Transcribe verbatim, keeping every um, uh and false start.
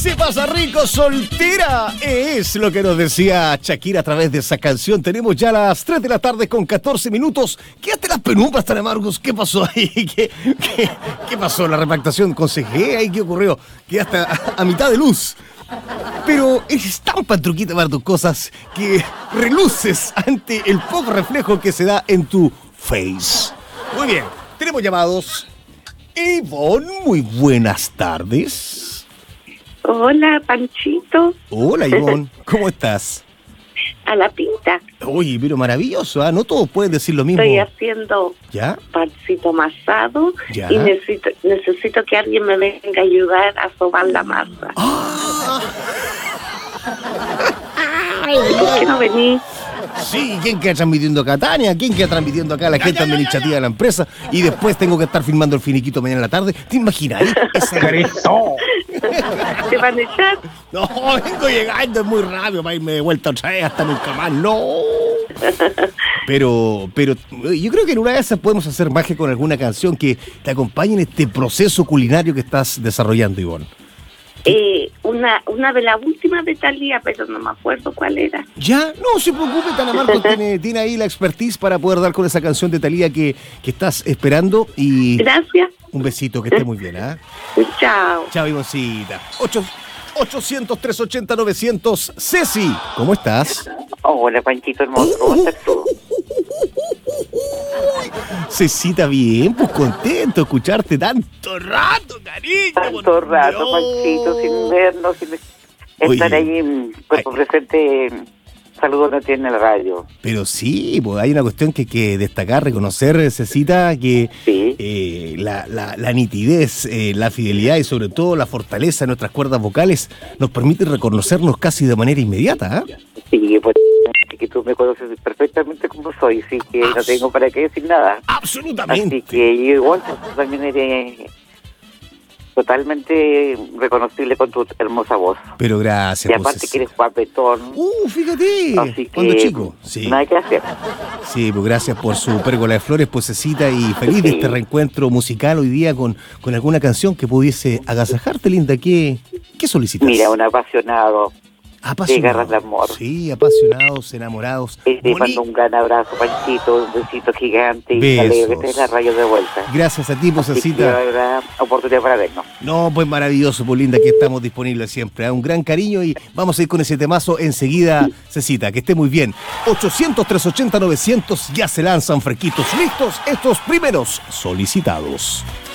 Se pasa rico, soltera, es lo que nos decía Shakira a través de esa canción. Tenemos ya las tres de la tarde con catorce minutos. Quédate las penumbras tan amargos. ¿Qué pasó ahí? ¿Qué, qué, qué pasó? ¿La repactación con C G? ¿Ahí qué ocurrió? Quedaste a, a mitad de luz. Pero eres tan patruquita para tus cosas que reluces ante el poco reflejo que se da en tu face. Muy bien, tenemos llamados. Ivonne, muy buenas tardes. Hola, Panchito. Hola, Ivonne. ¿Cómo estás? A la pinta. Oye, pero maravilloso, ¿ah? No todos pueden decir lo mismo. Estoy haciendo ¿Ya? pancito amasado ¿Ya? y necesito necesito que alguien me venga a ayudar a sobar la masa. ¡Ah! ¿Por qué no venís? Sí, ¿quién queda transmitiendo acá, Tania? ¿Quién queda transmitiendo acá la gente administrativa de la empresa? Y después tengo que estar filmando el finiquito mañana en la tarde. ¿Te imaginas? Esa... ¿Te van a echar? No, vengo llegando, es muy rápido para irme de vuelta otra vez hasta nunca más. No. Pero, pero yo creo que en una de esas podemos hacer magia con alguna canción que te acompañe en este proceso culinario que estás desarrollando, Ivonne. Eh, una una de las últimas de Talía, pero no me acuerdo cuál era. Ya, no se preocupe, Tana Marco tiene, tiene ahí la expertise para poder dar con esa canción de Talía que, que estás esperando. Y Gracias. un besito, que esté muy bien, ¿ah? ¿eh? Chao. Chao, Ivoncita. ochocientos, trescientos ochenta, novecientos. Ceci, ¿cómo estás? Hola, Panchito hermoso, ¿cómo estás tú? Cecita, bien, pues contento de escucharte tanto rato, cariño. Tanto rato, Dios. Panchito, sin vernos, sin Oye, estar ahí en cuerpo presente, saludos a ti en el radio. Pero sí, pues hay una cuestión que hay que destacar, reconocer, Cecita, que Sí. eh, la, la, la nitidez, eh, la fidelidad y sobre todo la fortaleza de nuestras cuerdas vocales nos permite reconocernos casi de manera inmediata, ¿ah? Sí, pues que tú me conoces perfectamente como soy, así que no tengo para qué decir nada. Absolutamente. Así que igual tú también eres totalmente reconocible con tu hermosa voz. Pero gracias. Y aparte pues, que eres guapetón. Uh, fíjate, Así que cuando chico. Sí. nada que hacer. Sí, pues gracias por su pérgola de flores, pues Cecita, y feliz de Sí. este reencuentro musical hoy día con, con alguna canción que pudiese agasajarte, linda. ¿Qué, qué solicitas? Mira, un apasionado. De garras de amor. Sí, apasionados, enamorados. Te Boni- mando un gran abrazo, Panchito, un besito gigante y Besos. alegre que estés en la radio de vuelta. Gracias a ti, pues Así que Cecita. habrá oportunidad para vernos. No, pues maravilloso, pues linda, que estamos disponibles siempre. ¿eh? Un gran cariño y vamos a ir con ese temazo enseguida, Cecita, que esté muy bien. ochocientos, trescientos ochenta, novecientos, ya se lanzan fresquitos listos estos primeros solicitados.